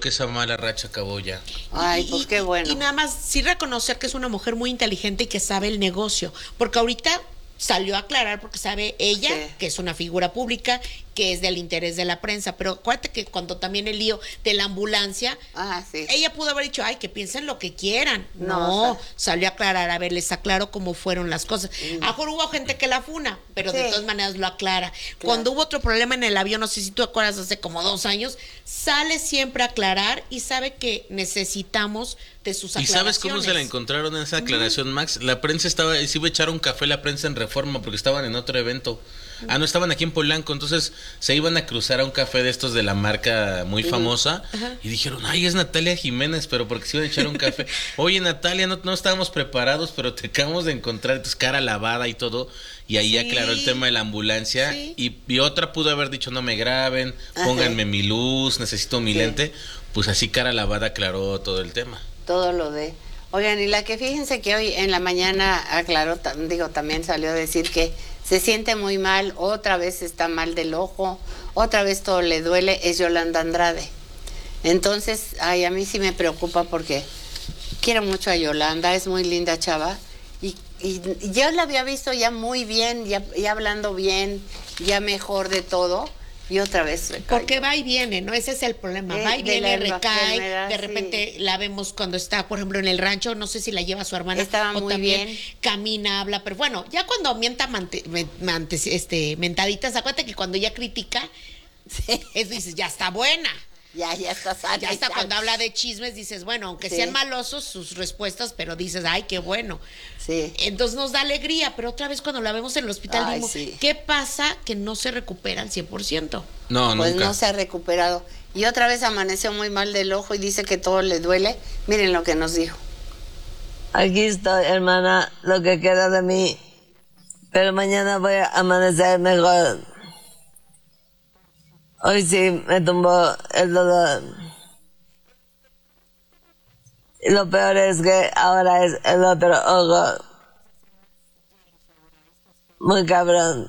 que esa mala racha acabó ya. Ay, pues qué bueno. Y nada más sí reconocer que es una mujer muy inteligente y que sabe el negocio, porque ahorita salió a aclarar porque sabe ella que es una figura pública, que es del interés de la prensa, pero acuérdate que cuando también el lío de la ambulancia, ella pudo haber dicho, ay, que piensen lo que quieran. No, o sea, salió a aclarar, a ver, les aclaro cómo fueron las cosas. A lo mejor hubo gente que la funa, pero de todas maneras lo aclara. Claro. Cuando hubo otro problema en el avión, no sé si tú acuerdas, hace como 2 años, sale siempre a aclarar y sabe que necesitamos de sus aclaraciones. ¿Y sabes cómo se la encontraron en esa aclaración, Max? La prensa se iba a echar un café la prensa en Reforma porque estaban en otro evento. No estaban aquí en Polanco, entonces se iban a cruzar a un café de estos de la marca muy famosa y dijeron, ay, es Natalia Jiménez, pero porque se iban a echar un café. Oye, Natalia, no estábamos preparados, pero te acabamos de encontrar, tu cara lavada y todo, y ahí aclaró el tema de la ambulancia y otra pudo haber dicho, no me graben, pónganme mi luz, necesito mi lente, pues así cara lavada aclaró todo el tema. Todo lo de... Oigan, y la que fíjense que hoy en la mañana aclaró, también salió a decir que se siente muy mal, otra vez está mal del ojo, otra vez todo le duele, es Yolanda Andrade. Entonces, ay, a mí sí me preocupa porque quiero mucho a Yolanda, es muy linda chava, y yo la había visto ya muy bien, ya hablando bien, ya mejor de todo. Y otra vez recae. Porque va y viene, ¿no? Ese es el problema. Va y viene, recae. De repente la vemos cuando está, por ejemplo, en el rancho. No sé si la lleva su hermana. Estaba o muy también bien. Camina, habla. Pero bueno, ya cuando mienta mentaditas, acuérdate que cuando ella critica, dices, ya está buena. Ya está sana. Ya está, cuando habla de chismes, dices, bueno, aunque sean malosos sus respuestas, pero dices, ay, qué bueno. Sí. Entonces nos da alegría, pero otra vez cuando la vemos en el hospital, digo, ¿qué pasa que no se recupera al 100%? No, pues nunca. No se ha recuperado. Y otra vez amaneció muy mal del ojo y dice que todo le duele. Miren lo que nos dijo. Aquí estoy, hermana, lo que queda de mí, pero mañana voy a amanecer mejor. Hoy sí me tumbó el dolor. Y lo peor es que ahora es el otro ojo. Muy cabrón.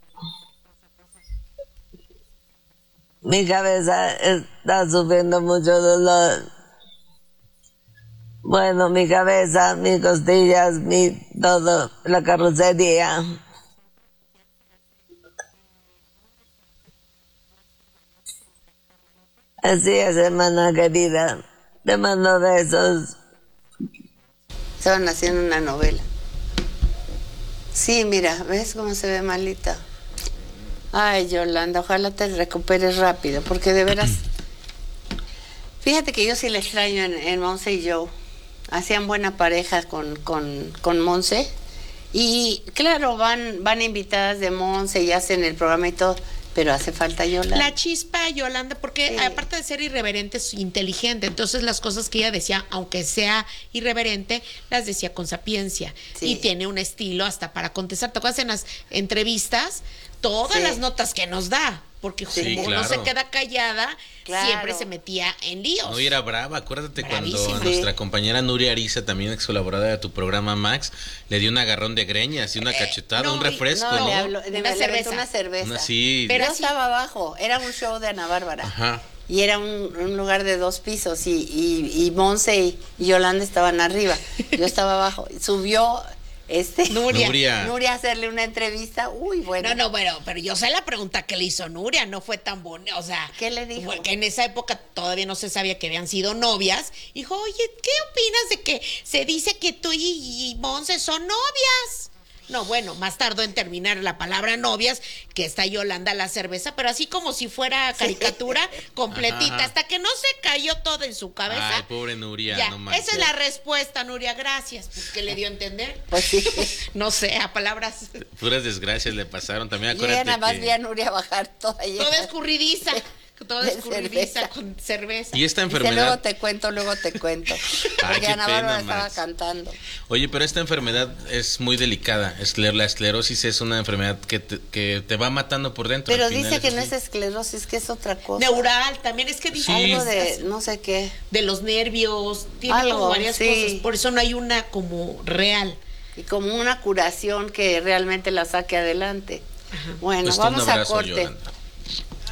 Mi cabeza está sufriendo mucho dolor. Bueno, mi cabeza, mis costillas, todo, la carrocería. Así es, hermana querida. Te mando besos. Estaban haciendo una novela. Sí, mira, ¿ves cómo se ve malita? Ay, Yolanda, ojalá te recuperes rápido, porque de veras... Fíjate que yo sí la extraño en Monse y Joe. Hacían buena pareja con Monse. Y claro, van invitadas de Monse y hacen el programa y todo, pero hace falta Yolanda. La chispa Yolanda, porque aparte de ser irreverente, es inteligente. Entonces las cosas que ella decía, aunque sea irreverente, las decía con sapiencia. Y tiene un estilo hasta para contestar. ¿Te acuerdas en las entrevistas? Todas las notas que nos da. Porque como no se queda callada, siempre se metía en líos. No, y era brava. Acuérdate Bravísima. cuando nuestra compañera Nuria Ariza, también ex colaboradora de tu programa, Max, le dio un agarrón de greñas y una cachetada, un refresco, ¿no? Le habló, una cerveza. Pero yo estaba abajo, era un show de Ana Bárbara. Ajá. Y era un lugar de 2 pisos y Monse y Yolanda estaban arriba. Yo estaba abajo. Subió Nuria a hacerle una entrevista. Uy, bueno. No, bueno, pero yo sé la pregunta que le hizo Nuria, no fue tan bonita, o sea, ¿qué le dijo? Que en esa época todavía no se sabía que habían sido novias. Dijo, oye, ¿qué opinas de que se dice que tú y Monse son novias? No, bueno, más tardó en terminar la palabra novias, que está Yolanda la cerveza, pero así como si fuera caricatura completita, hasta que no se cayó todo en su cabeza. Ay, pobre Nuria, ya, no manches. esa es la respuesta, Nuria, gracias. Pues, ¿qué le dio a entender? Pues sí. No sé, a palabras. Puras desgracias le pasaron. También Yo acuérdate ya nada más vi a Nuria bajar toda escurridiza. Toda escurridiza con cerveza. Y esta enfermedad. Luego te cuento. Porque Ana Bárbara estaba cantando. Oye, pero esta enfermedad es muy delicada. La esclerosis es una enfermedad que te va matando por dentro. Pero dice que no es esclerosis, que es otra cosa. Neural, también es que dice algo de no sé qué. De los nervios, tiene como varias cosas. Por eso no hay una como real. Y como una curación que realmente la saque adelante. Ajá. Bueno, pues vamos a corte. Yolanda.